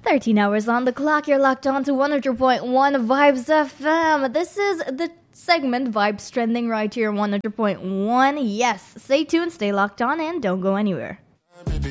13 hours on the clock. You're locked on to 100.1 Vibes FM. This is the segment Vibes Trending right here, 100.1. Yes, stay tuned, stay locked on, and don't go anywhere.